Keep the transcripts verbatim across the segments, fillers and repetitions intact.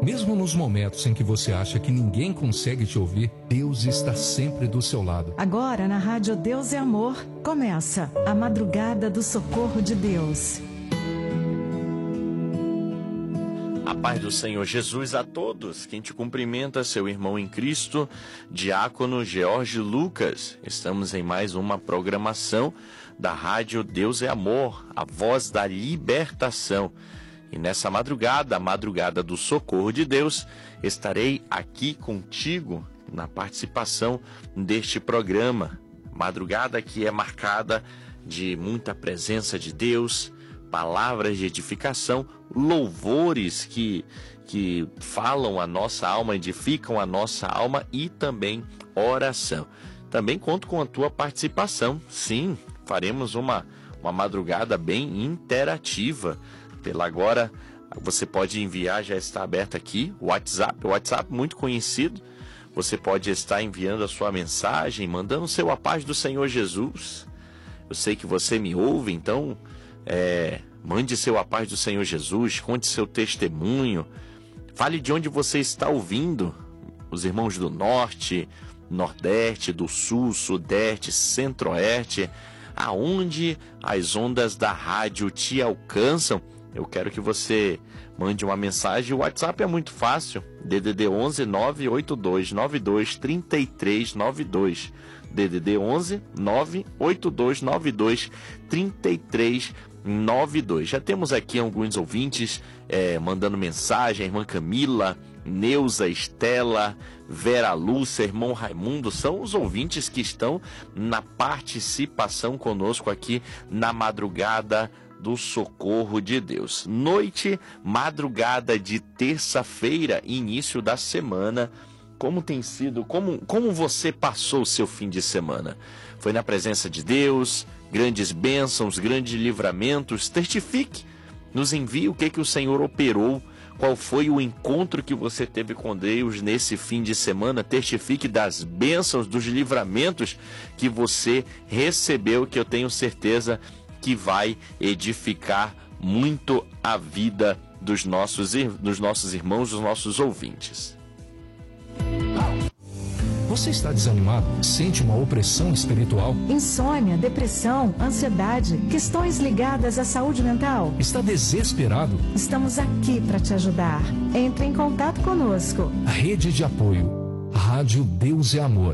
Mesmo nos momentos em que você acha que ninguém consegue te ouvir, Deus está sempre do seu lado. Agora na Rádio Deus é Amor, começa a Madrugada do Socorro de Deus. A paz do Senhor Jesus a todos. Quem te cumprimenta, seu irmão em Cristo, Diácono George Lucas. Estamos em mais uma programação da Rádio Deus é Amor, a voz da libertação. E nessa madrugada, a madrugada do Socorro de Deus, estarei aqui contigo na participação deste programa. Madrugada que é marcada de muita presença de Deus, palavras de edificação, louvores que, que falam a nossa alma, edificam a nossa alma e também oração. Também conto com a tua participação. Sim, faremos uma, uma madrugada bem interativa. Pela agora, você pode enviar, já está aberto aqui, o WhatsApp, o WhatsApp muito conhecido. Você pode estar enviando a sua mensagem, mandando o seu a paz do Senhor Jesus. Eu sei que você me ouve, então é, mande seu a paz do Senhor Jesus, conte seu testemunho, fale de onde você está ouvindo, os irmãos do Norte, Nordeste, do Sul, Sudeste, Centro-Oeste, aonde as ondas da rádio te alcançam. Eu quero que você mande uma mensagem. O WhatsApp é muito fácil. D D D onze nove oito dois nove dois três três nove dois. D D D onze nove oito dois nove dois três três nove dois. Já temos aqui alguns ouvintes é, mandando mensagem. A irmã Camila, Neuza, Estela, Vera Lúcia, irmão Raimundo, são os ouvintes que estão na participação conosco aqui na madrugada do Socorro de Deus. Noite, madrugada de terça-feira, início da semana. Como tem sido, como, como você passou o seu fim de semana? Foi na presença de Deus, grandes bênçãos, grandes livramentos? Testifique, nos envie o que, que o Senhor operou, qual foi o encontro que você teve com Deus nesse fim de semana. Testifique das bênçãos, dos livramentos que você recebeu, que eu tenho certeza que vai edificar muito a vida dos nossos, dos nossos irmãos, dos nossos ouvintes. Você está desanimado? Sente uma opressão espiritual? Insônia, depressão, ansiedade, questões ligadas à saúde mental? Está desesperado? Estamos aqui para te ajudar. Entre em contato conosco. A rede de apoio, Rádio Deus é Amor.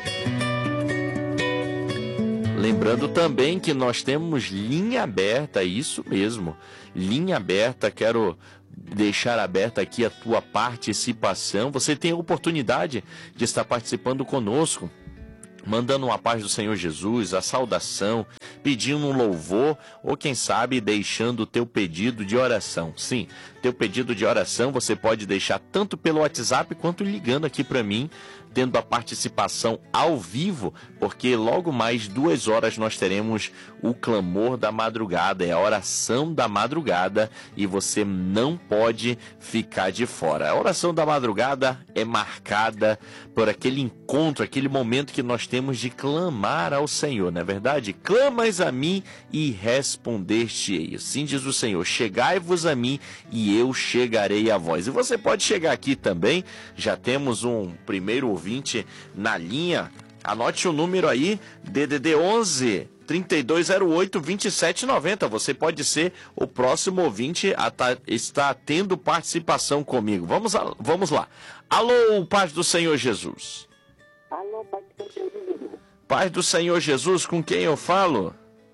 Lembrando também que nós temos linha aberta, isso mesmo, linha aberta. Quero deixar aberta aqui a tua participação. Você tem a oportunidade de estar participando conosco, mandando uma paz do Senhor Jesus, a saudação, pedindo um louvor ou quem sabe deixando o teu pedido de oração. Sim, teu pedido de oração você pode deixar tanto pelo WhatsApp quanto ligando aqui para mim, tendo a participação ao vivo, porque logo mais duas horas nós teremos o clamor da madrugada, é a oração da madrugada e você não pode ficar de fora. A oração da madrugada é marcada por aquele encontro, aquele momento que nós temos de clamar ao Senhor, não é verdade? Clamas a mim e respondeste-ei. Assim diz o Senhor, chegai-vos a mim e eu chegarei a vós. E você pode chegar aqui também, já temos um primeiro ouvinte na linha. Anote o número aí, D D D onze, trinta e dois zero oito, vinte e sete noventa. Você pode ser o próximo ouvinte a tá, está tendo participação comigo. Vamos, a, vamos lá. Alô, paz do Senhor Jesus. Alô, paz do Senhor Jesus. Paz do Senhor Jesus, com quem eu falo?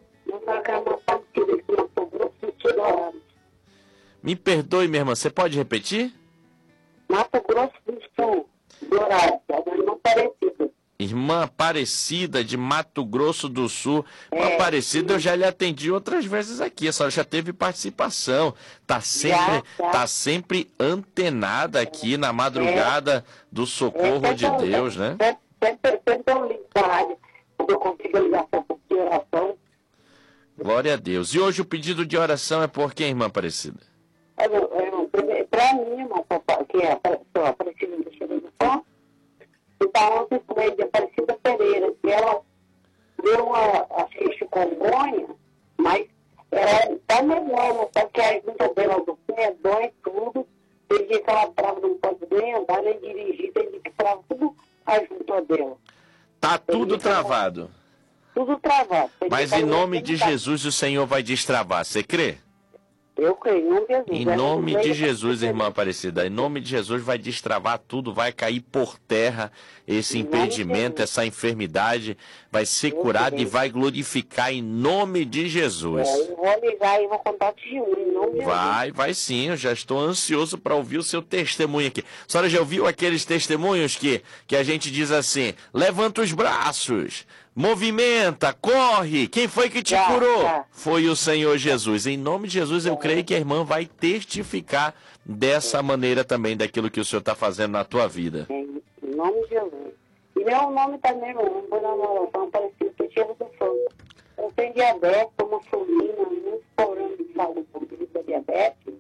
Me perdoe, minha irmã, você pode repetir? Mato Grosso do Sul, Dourado, irmã Aparecida. Irmã Aparecida de Mato Grosso do Sul. Irmã É, Aparecida, sim. eu já lhe atendi outras vezes aqui, a senhora já teve participação. Tá sempre, Já, já. tá sempre antenada aqui na madrugada do Socorro de Deus, né? Sempre, sempre eu ligo para a rádio, quando eu consigo ligar para a oração. Glória a Deus. E hoje o pedido de oração é por quem, irmã Aparecida? Para mim, irmão, que é a Aparecida do Xerife, e está ontem com ele de Aparecida Pereira, que ela deu uma, acho que chikungunya, mas ela está melhor, só que a ajuda dela do pé dói tudo, Tem dia que ela trava, não pode nem andar, nem dirigir, tem dia que trava tudo a junta dela. Tá tudo travado. Tudo travado. Mas em nome de Jesus o Senhor vai destravar. Você crê? Eu creio, em nome de Jesus. Em nome de Jesus, irmã Aparecida. Em nome de Jesus vai destravar tudo, vai cair por terra esse impedimento, essa enfermidade, vai ser curado e vai glorificar em nome de Jesus. É, eu vou ligar e vou contar o testemunho, em nome de Jesus. Vai, vai sim, eu já estou ansioso para ouvir o seu testemunho aqui. A senhora já ouviu aqueles testemunhos que, que a gente diz assim, levanta os braços, movimenta, corre, quem foi que te Já, curou? já. Foi o Senhor Jesus. Em nome de Jesus, eu creio que a irmã vai testificar dessa maneira também daquilo que o Senhor está fazendo na tua vida. Em nome de Jesus. E meu nome também, meu nome foi na oração parecido que tira do fogo. Eu tenho diabetes, tomo insulina, muitos problemas de saúde por causa da diabetes.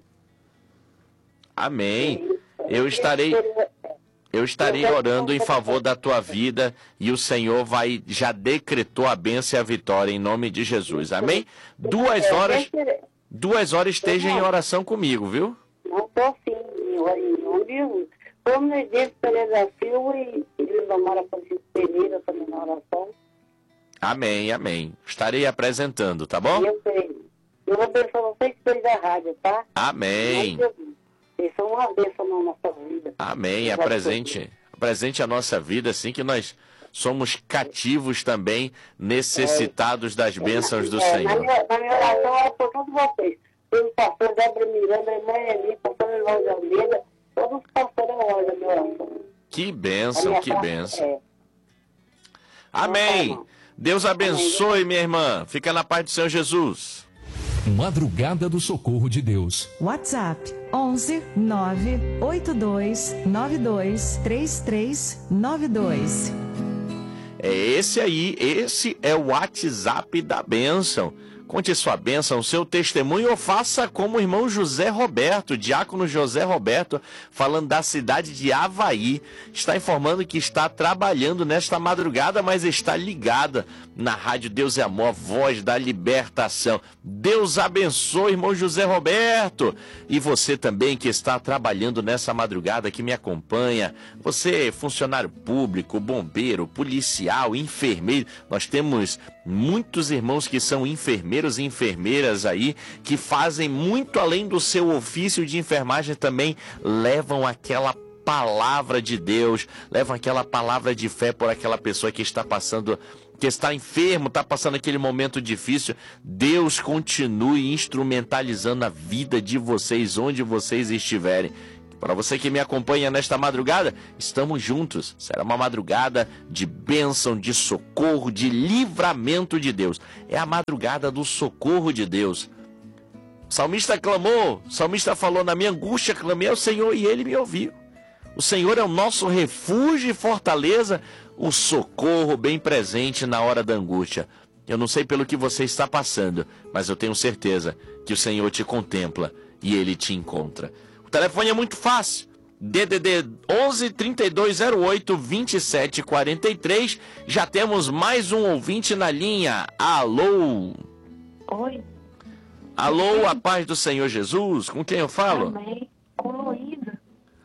Amém. Eu estarei... Eu estarei orando em favor da tua vida e o Senhor vai, já decretou a bênção e a vitória em nome de Jesus. Amém? Duas horas, duas horas esteja em oração comigo, viu? Não estou sim, em nome de Jesus. Como no dia de Pereira Silva e Linda Mara Francisco Pereira também na oração. Amém, amém. Estarei apresentando, tá bom? Eu creio. Eu vou abençoar vocês três da rádio, tá? Amém. Vocês são uma bênção na nossa vida. Amém. Apresente, apresente a nossa vida, assim que nós somos cativos também, necessitados das bênçãos do é, Senhor. Na minha, na minha oração é por todos vocês. Pelo pastor Débora Miranda, a irmã Eli, pastor Eloy Almeida, todos os pastores Eloy da minha oração. Que bênção, que bênção. É. Amém. Deus abençoe, minha irmã. Fica na paz do Senhor Jesus. Madrugada do Socorro de Deus. WhatsApp onze nove oito dois nove dois três três nove dois. É esse aí, esse é o WhatsApp da bênção. Conte sua bênção, seu testemunho, ou faça como o irmão José Roberto, diácono José Roberto, falando da cidade de Avaí. Está informando que está trabalhando nesta madrugada, mas está ligada na Rádio Deus é Amor, voz da libertação. Deus abençoe, irmão José Roberto. E você também que está trabalhando nessa madrugada, que me acompanha. Você, funcionário público, bombeiro, policial, enfermeiro. Nós temos muitos irmãos que são enfermeiros e enfermeiras aí, que fazem muito além do seu ofício de enfermagem, também levam aquela palavra de Deus, levam aquela palavra de fé por aquela pessoa que está passando, que está enfermo, está passando aquele momento difícil. Deus continue instrumentalizando a vida de vocês, onde vocês estiverem. Para você que me acompanha nesta madrugada, estamos juntos. Será uma madrugada de bênção, de socorro, de livramento de Deus. É a madrugada do socorro de Deus. O salmista clamou, o salmista falou, na minha angústia clamei ao Senhor e Ele me ouviu. O Senhor é o nosso refúgio e fortaleza, o socorro bem presente na hora da angústia. Eu não sei pelo que você está passando, mas eu tenho certeza que o Senhor te contempla e Ele te encontra. O telefone é muito fácil, D D D onze, trinta e dois zero oito, vinte e sete quarenta e três. Já temos mais um ouvinte na linha. Alô? Oi. Alô, a paz do Senhor Jesus, com quem eu falo? Amém. Com Luísa.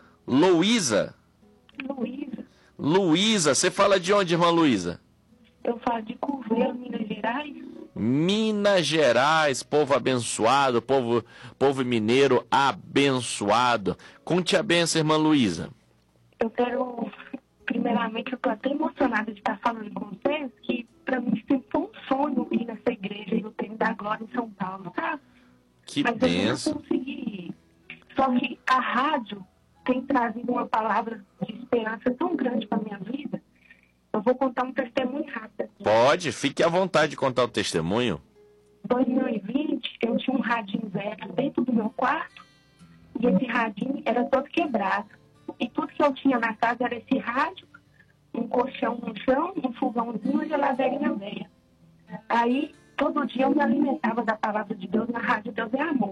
Luísa? Luísa. Luísa, você fala de onde, irmã Luísa? Eu falo de Curvelo, Minas Gerais. Minas Gerais, povo abençoado, povo, povo mineiro abençoado. Conte a benção, irmã Luísa. Eu quero, primeiramente, eu estou até emocionada de estar falando com vocês, que para mim sempre foi um sonho ir nessa igreja e no Tempo da Glória em São Paulo, sabe? Que Mas benção. eu não consegui ir. Só que a rádio tem trazido uma palavra de esperança tão grande para minha vida. Eu vou contar um testemunho rápido aqui. Pode, fique à vontade de contar o testemunho. dois mil e vinte, eu tinha um radinho velho dentro do meu quarto e esse radinho era todo quebrado. E tudo que eu tinha na casa era esse rádio, um colchão no chão, um fogãozinho e uma geladeirinha velha. Aí, todo dia eu me alimentava da palavra de Deus na rádio Deus é Amor.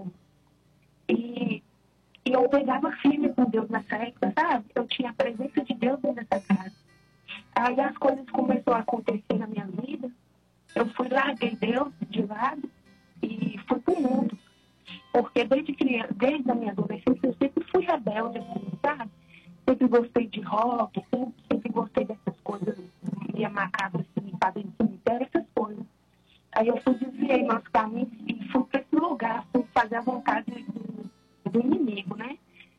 E, e eu pegava firme com Deus nessa época, sabe? Eu tinha a presença de Deus dentro dessa casa. Aí as coisas começaram a acontecer na minha vida. Eu fui, larguei Deus de lado e fui pro mundo. Porque desde criança, desde a minha adolescência, eu sempre fui rebelde, assim, sabe? Sempre gostei de rock, sempre, sempre gostei dessas coisas, meio macabras, assim, padre de cemitério, essas coisas. Aí eu fui desviei meus caminhos e fui para esse lugar, fui fazer a vontade do, do inimigo, né?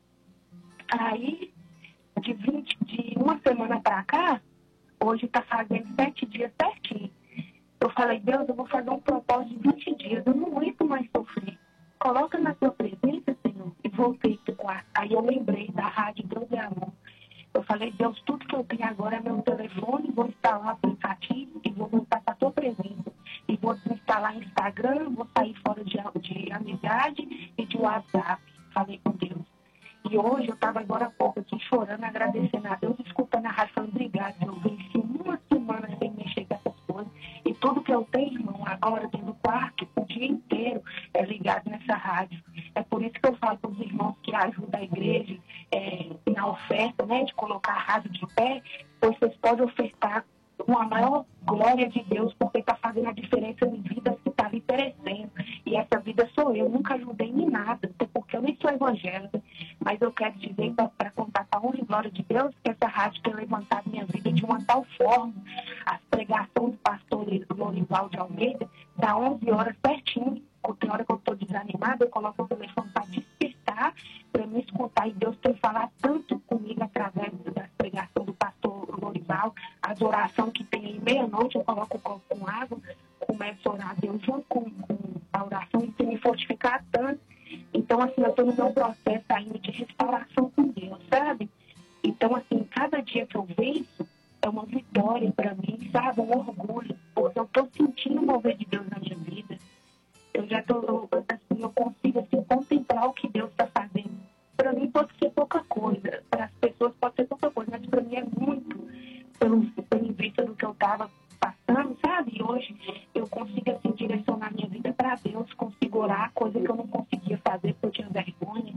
Aí, de, vinte, de uma semana para cá, hoje está fazendo sete dias certinho. Eu falei, Deus, eu vou fazer um propósito de vinte dias, eu não aguento mais sofrer. Coloca na tua presença, Senhor. E voltei para o quarto. Aí eu lembrei da rádio Deus é Amor. Eu falei, Deus, tudo que eu tenho agora é meu telefone, vou instalar o aplicativo e vou voltar para a tua presença. E vou instalar Instagram, vou sair fora de, de amizade e de WhatsApp. Falei com Deus. E hoje eu estava agora há pouco aqui chorando, agradecendo a Deus, escutando a rádio, falando, obrigado, eu venci uma semana sem mexer com essas coisas. E tudo que eu tenho, irmão, agora dentro do quarto, o dia inteiro, é ligado nessa rádio. É por isso que eu falo para os irmãos que ajudam a igreja é, na oferta, né, de colocar a rádio de pé, pois vocês podem ofertar com a maior glória de Deus, porque está fazendo a diferença em vidas que está ali perecendo. E essa vida sou eu, nunca ajudei em nada, até porque eu nem sou evangélica. Mas eu quero dizer, para contar para a honra e glória de Deus, que essa rádio tem levantado minha vida de uma tal forma. As pregações do pastor Lorival de Almeida, dá onze horas certinho. Tem hora que eu estou desanimada, eu coloco o telefone para despertar, para me escutar. E Deus tem falado tanto comigo através das pregações do pastor Lorival, as orações que tem aí meia-noite, eu coloco o copo com água, começo a orar a Deus junto com, com a oração e tem me fortificado tanto. Então, assim, eu estou no meu processo ainda de restauração com Deus, sabe? Então, assim, cada dia que eu venço é uma vitória para mim, sabe? Um orgulho, porque eu estou sentindo o mover de Deus na minha vida. Eu já estou, assim, eu consigo, assim, contemplar o que Deus está fazendo. Para mim pode ser pouca coisa, para as pessoas pode ser pouca coisa, mas para mim é muito, pelo, pelo vista do que eu estava passando, sabe? E hoje eu consigo, assim, direcionar minha vida para Deus, consigo orar, coisa que eu não conseguia fazer porque eu tinha vergonha.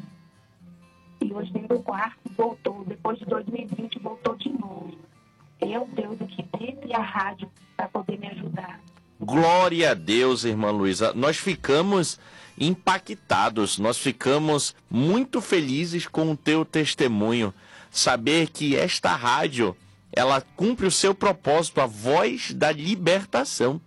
E hoje dentro do quarto voltou, depois de dois mil e vinte voltou de novo. Eu, Deus aqui dentro e a rádio para poder me ajudar. Glória a Deus, irmã Luísa. Nós ficamos impactados, nós ficamos muito felizes com o teu testemunho. Saber que esta rádio, ela cumpre o seu propósito, a voz da libertação.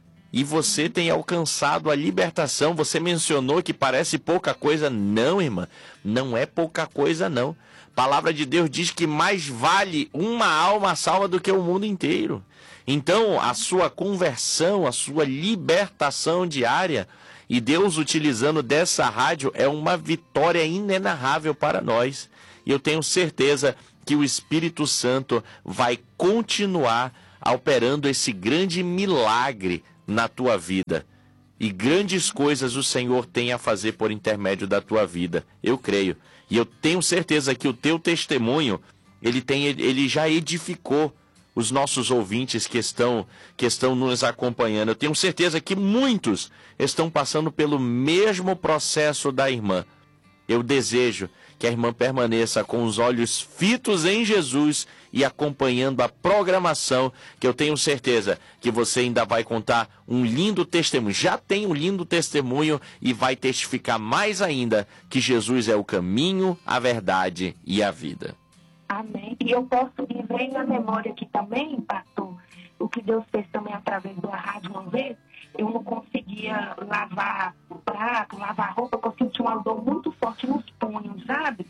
E você tem alcançado a libertação. Você mencionou que parece pouca coisa. Não, irmã, não é pouca coisa, não. A palavra de Deus diz que mais vale uma alma salva do que o mundo inteiro. Então, a sua conversão, a sua libertação diária, e Deus utilizando dessa rádio, é uma vitória inenarrável para nós. E eu tenho certeza que o Espírito Santo vai continuar operando esse grande milagre na tua vida. E grandes coisas o Senhor tem a fazer por intermédio da tua vida. Eu creio. E eu tenho certeza que o teu testemunho, ele, tem, ele já edificou os nossos ouvintes que estão, que estão nos acompanhando. Eu tenho certeza que muitos estão passando pelo mesmo processo da irmã. Eu desejo que a irmã permaneça com os olhos fitos em Jesus e acompanhando a programação, que eu tenho certeza que você ainda vai contar um lindo testemunho. Já tem um lindo testemunho e vai testificar mais ainda que Jesus é o caminho, a verdade e a vida. Amém. E eu posso, e vem na memória aqui também, pastor, o que Deus fez também através da rádio uma vez. Eu não conseguia lavar o prato, lavar roupa, porque eu tinha uma dor muito forte nos punhos, sabe?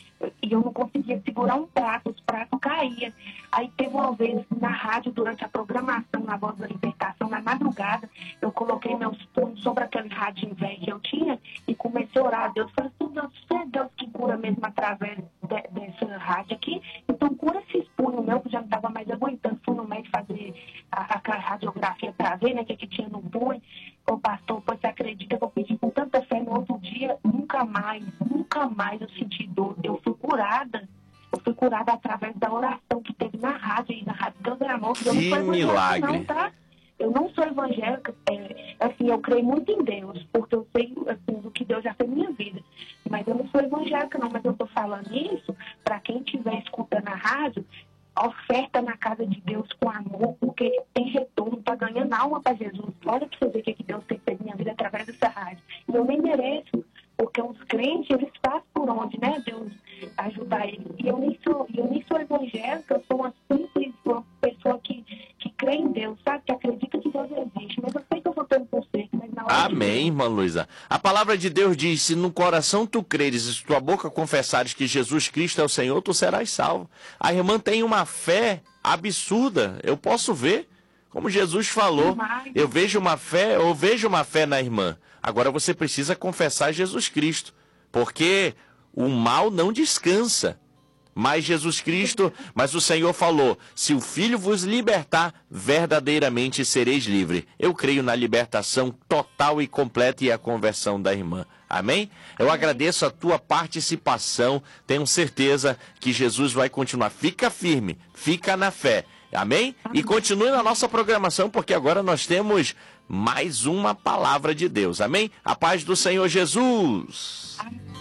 E eu não conseguia segurar um prato, os pratos caíam. Aí teve uma vez na rádio, durante a programação, na Voz da Libertação, na madrugada, eu coloquei meus punhos sobre aquele radinho velho que eu tinha e comecei a orar a Deus. Falei, Deus, você é Deus que cura mesmo através de, dessa rádio aqui, então cura esses punhos meus, que já não estava mais aguentando. Fui no médico fazer a, a radiografia para ver, né, o que, que tinha no punho. Ô pastor, pois você acredita que eu pedi com tanta fé no outro dia? Nunca mais, nunca mais eu senti dor. Eu fui curada. Eu fui curada através da oração que teve na rádio, e na rádio Deus é Amor. Eu não sou milagre. Não, tá? Eu não sou evangélica, é, assim, eu creio muito em Deus, porque eu sei, assim, do que Deus já fez na minha vida. Mas eu não sou evangélica, não, mas eu estou falando isso para quem estiver escutando a rádio, oferta na casa de Deus com amor, porque tem retorno, está ganhando alma para Jesus. Olha para você ver o que Deus tem feito na minha vida através dessa rádio. E eu nem mereço, porque os crentes, eles fazem por onde. pode, né, Deus ajudar ele. E eu nem sou, eu nem sou evangélica, eu sou uma simples uma pessoa que, que crê em Deus, sabe? Que acredita que Deus existe. Mas eu sei que eu vou ter um conceito, mas na hora Amém, de... irmã Luísa. A palavra de Deus diz, se no coração tu creres e se tua boca confessares que Jesus Cristo é o Senhor, tu serás salvo. A irmã tem uma fé absurda, eu posso ver. Como Jesus falou, eu vejo uma fé, eu vejo uma fé na irmã. Agora você precisa confessar Jesus Cristo, porque o mal não descansa. Mas Jesus Cristo, mas o Senhor falou, se o Filho vos libertar, verdadeiramente sereis livres. Eu creio na libertação total e completa e a conversão da irmã. Amém? Eu agradeço a tua participação, tenho certeza que Jesus vai continuar. Fica firme, fica na fé. Amém? E continue na nossa programação, porque agora nós temos mais uma palavra de Deus. Amém? A paz do Senhor Jesus.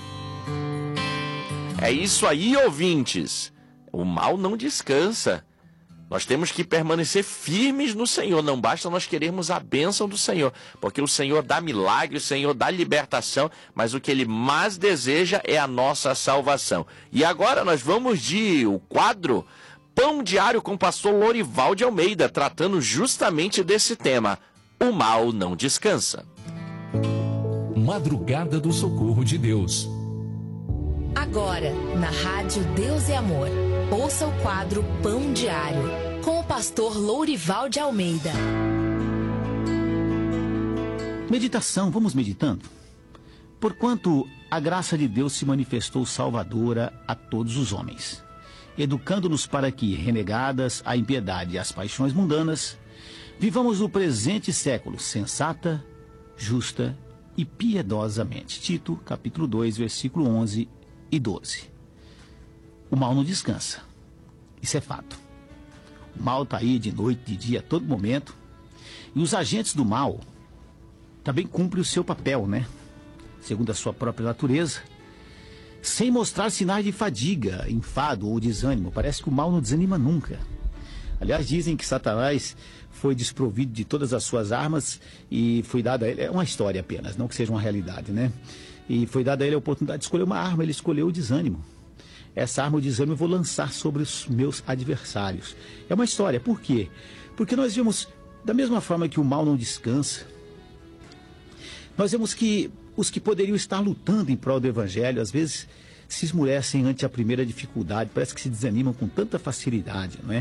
É isso aí, ouvintes. O mal não descansa. Nós temos que permanecer firmes no Senhor. Não basta nós querermos a bênção do Senhor, porque o Senhor dá milagre, o Senhor dá libertação, mas o que Ele mais deseja é a nossa salvação. E agora nós vamos de o quadro Pão Diário com o pastor Lorival de Almeida, tratando justamente desse tema. O mal não descansa. Madrugada do Socorro de Deus. Agora, na Rádio Deus e Amor, ouça o quadro Pão Diário, com o pastor Lorival de Almeida. Meditação, vamos meditando? Porquanto a graça de Deus se manifestou salvadora a todos os homens, educando-nos para que, renegadas a impiedade e as paixões mundanas, vivamos no presente século sensata, justa e piedosamente. Tito, capítulo dois, versículo onze e doze. O mal não descansa. Isso é fato. O mal está aí de noite, de dia, a todo momento. E os agentes do mal também cumprem o seu papel, né? Segundo a sua própria natureza, sem mostrar sinais de fadiga, enfado ou desânimo. Parece que o mal não desanima nunca. Aliás, dizem que Satanás foi desprovido de todas as suas armas e foi dada a ele, é uma história apenas, não que seja uma realidade, né? E foi dada a ele a oportunidade de escolher uma arma, ele escolheu o desânimo. Essa arma, o desânimo, eu vou lançar sobre os meus adversários. É uma história, por quê? Porque nós vemos, da mesma forma que o mal não descansa, nós vemos que os que poderiam estar lutando em prol do Evangelho, às vezes se esmurecem ante a primeira dificuldade, parece que se desanimam com tanta facilidade, não é?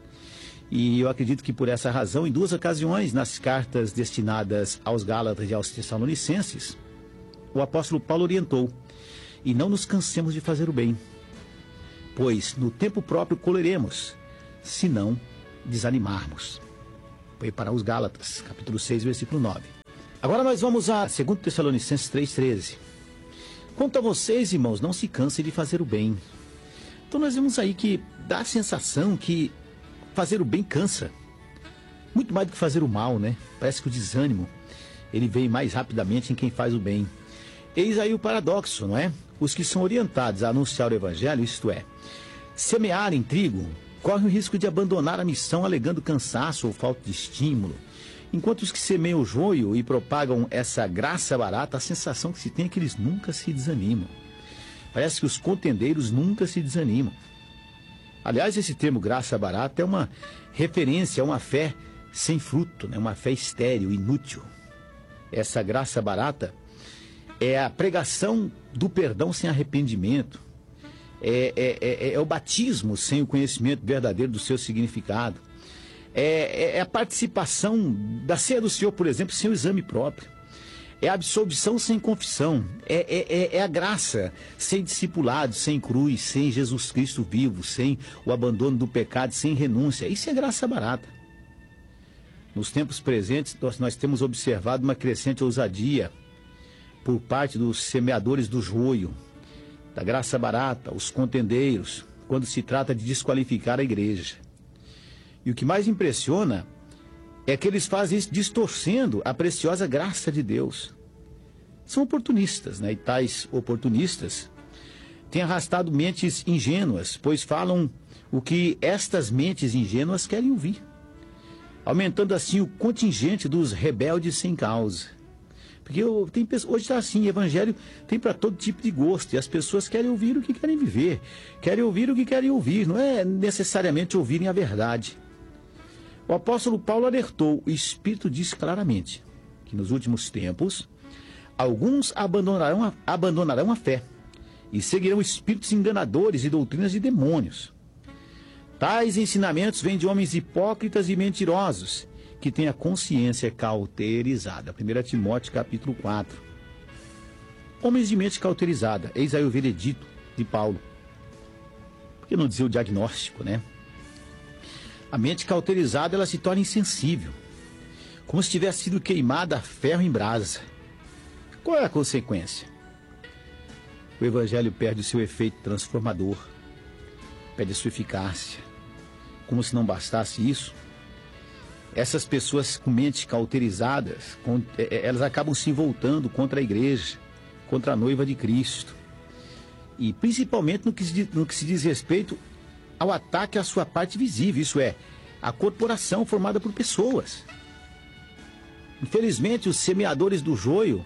E eu acredito que por essa razão, em duas ocasiões, nas cartas destinadas aos Gálatas e aos Tessalonicenses, o apóstolo Paulo orientou: e não nos cansemos de fazer o bem, pois no tempo próprio colheremos, se não desanimarmos. Foi para os Gálatas, capítulo seis, versículo nove. Agora nós vamos a dois Tessalonicenses três, treze. Quanto a vocês, irmãos, não se cansem de fazer o bem. Então nós vemos aí que dá a sensação que fazer o bem cansa. Muito mais do que fazer o mal, né? Parece que o desânimo, ele vem mais rapidamente em quem faz o bem. Eis aí o paradoxo, não é? Os que são orientados a anunciar o Evangelho, isto é, semearem trigo, correm o risco de abandonar a missão alegando cansaço ou falta de estímulo. Enquanto os que semeiam o joio e propagam essa graça barata, a sensação que se tem é que eles nunca se desanimam. Parece que os contendeiros nunca se desanimam. Aliás, esse termo graça barata é uma referência a uma fé sem fruto, né? Uma fé estéril, inútil. Essa graça barata é a pregação do perdão sem arrependimento. É, é, é, é o batismo sem o conhecimento verdadeiro do seu significado. É, é a participação da ceia do Senhor, por exemplo, sem o exame próprio. É a absolvição sem confissão. É, é, é a graça sem discipulado, sem cruz, sem Jesus Cristo vivo, sem o abandono do pecado, sem renúncia. Isso é graça barata. Nos tempos presentes, nós, nós temos observado uma crescente ousadia por parte dos semeadores do joio, da graça barata, os contendeiros, quando se trata de desqualificar a igreja. E o que mais impressiona é que eles fazem isso distorcendo a preciosa graça de Deus. São oportunistas, né? E tais oportunistas têm arrastado mentes ingênuas, pois falam o que estas mentes ingênuas querem ouvir, aumentando assim o contingente dos rebeldes sem causa. Porque eu, tem, hoje está assim, evangelho tem para todo tipo de gosto. E as pessoas querem ouvir o que querem viver. Querem ouvir o que querem ouvir. Não é necessariamente ouvirem a verdade. O apóstolo Paulo alertou, o Espírito diz claramente que nos últimos tempos, alguns abandonarão a, abandonarão a fé e seguirão espíritos enganadores e doutrinas de demônios. Tais ensinamentos vêm de homens hipócritas e mentirosos, que têm a consciência cauterizada. primeira Timóteo, capítulo quatro. Homens de mente cauterizada, eis aí o veredito de Paulo. Por que não dizer o diagnóstico, né? A mente cauterizada, ela se torna insensível, como se tivesse sido queimada a ferro em brasa. Qual é a consequência? O evangelho perde o seu efeito transformador, perde a sua eficácia. Como se não bastasse isso, essas pessoas com mente cauterizadas, com, elas acabam se voltando contra a igreja, contra a noiva de Cristo. E principalmente no que se, no que se diz respeito ao ataque à sua parte visível, isso é, a corporação formada por pessoas. Infelizmente, os semeadores do joio,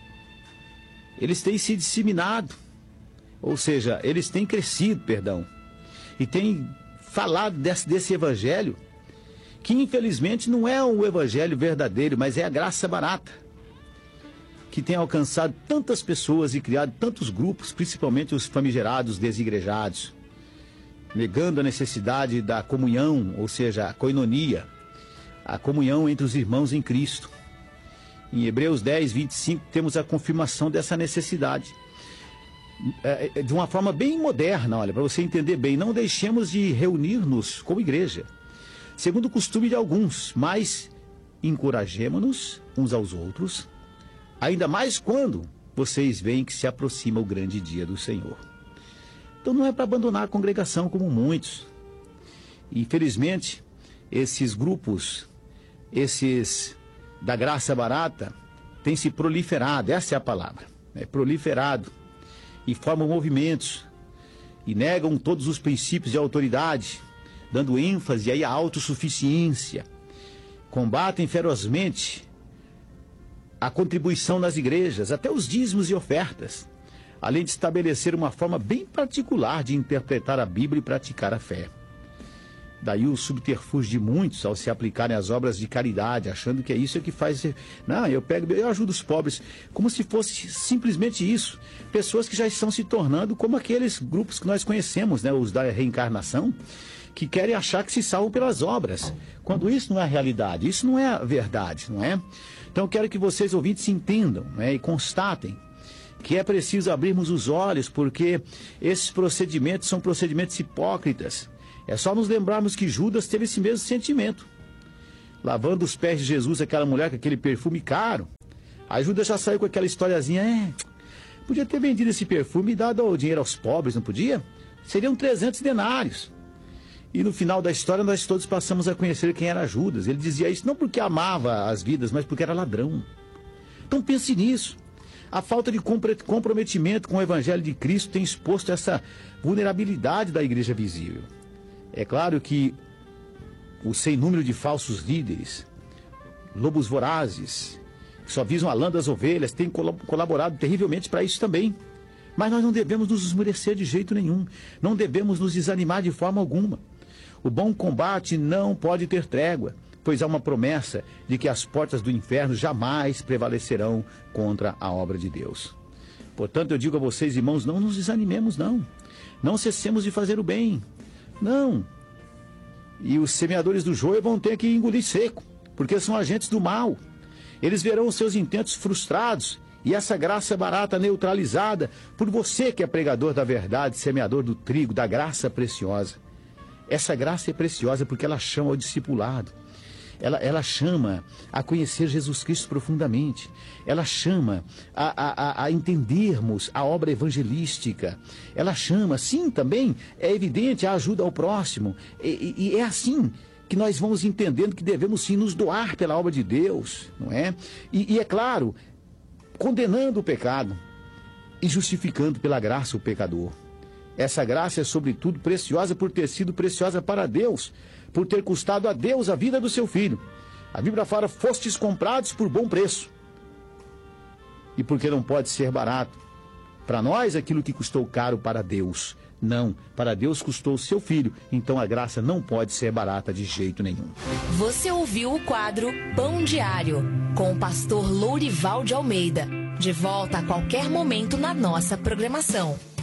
eles têm se disseminado, ou seja, eles têm crescido, perdão, e têm falado desse, desse evangelho, que infelizmente não é o evangelho verdadeiro, mas é a graça barata, que tem alcançado tantas pessoas e criado tantos grupos, principalmente os famigerados desigrejados, negando a necessidade da comunhão, ou seja, a koinonia, a comunhão entre os irmãos em Cristo. Em Hebreus dez, vinte e cinco, temos a confirmação dessa necessidade. É, de uma forma bem moderna, olha, para você entender bem, não deixemos de reunir-nos como igreja, segundo o costume de alguns, mas encorajemo-nos uns aos outros, ainda mais quando vocês veem que se aproxima o grande dia do Senhor. Então não é para abandonar a congregação como muitos. Infelizmente, esses grupos, esses da graça barata, têm se proliferado, essa é a palavra, é proliferado, e formam movimentos, e negam todos os princípios de autoridade, dando ênfase aí à autossuficiência, combatem ferozmente a contribuição nas igrejas, até os dízimos e ofertas, além de estabelecer uma forma bem particular de interpretar a Bíblia e praticar a fé. Daí o subterfúgio de muitos ao se aplicarem às obras de caridade, achando que é isso que faz... Não, eu pego, eu ajudo os pobres, como se fosse simplesmente isso. Pessoas que já estão se tornando como aqueles grupos que nós conhecemos, né, os da reencarnação, que querem achar que se salvam pelas obras, quando isso não é a realidade, isso não é a verdade, não é? Então eu quero que vocês ouvintes se entendam, né, e constatem que é preciso abrirmos os olhos, porque esses procedimentos são procedimentos hipócritas. É só nos lembrarmos que Judas teve esse mesmo sentimento. Lavando os pés de Jesus, aquela mulher com aquele perfume caro. Aí Judas já saiu com aquela historiazinha, é, podia ter vendido esse perfume e dado o dinheiro aos pobres, não podia? Seriam trezentos denários. E no final da história nós todos passamos a conhecer quem era Judas. Ele dizia isso não porque amava as vidas, mas porque era ladrão. Então pense nisso. A falta de comprometimento com o Evangelho de Cristo tem exposto essa vulnerabilidade da igreja visível. É claro que o sem número de falsos líderes, lobos vorazes, que só visam a lã das ovelhas, têm colaborado terrivelmente para isso também. Mas nós não devemos nos esmurecer de jeito nenhum. Não devemos nos desanimar de forma alguma. O bom combate não pode ter trégua, pois há uma promessa de que as portas do inferno jamais prevalecerão contra a obra de Deus. Portanto, eu digo a vocês, irmãos, não nos desanimemos, não. Não cessemos de fazer o bem. Não. E os semeadores do joio vão ter que engolir seco, porque são agentes do mal. Eles verão os seus intentos frustrados e essa graça barata neutralizada por você que é pregador da verdade, semeador do trigo, da graça preciosa. Essa graça é preciosa porque ela chama ao discipulado. Ela, ela chama a conhecer Jesus Cristo profundamente. Ela chama a, a, a entendermos a obra evangelística. Ela chama, sim, também, é evidente, a ajuda ao próximo. E, e, e é assim que nós vamos entendendo que devemos, sim, nos doar pela obra de Deus, não é? E, e é claro, condenando o pecado e justificando pela graça o pecador. Essa graça é, sobretudo, preciosa por ter sido preciosa para Deus, por ter custado a Deus a vida do seu Filho. A Bíblia fala, fostes comprados por bom preço. e porque não pode ser barato. Para nós, aquilo que custou caro para Deus. Não, para Deus custou seu filho, então a graça não pode ser barata de jeito nenhum. Você ouviu o quadro Pão Diário, com o pastor Lourival de Almeida. De volta a qualquer momento na nossa programação.